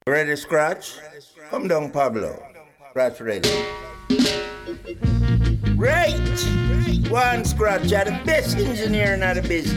Ready, Scratch? Come down, Pablo. Scratch ready. Right! One Scratch, you're the best engineer in the business.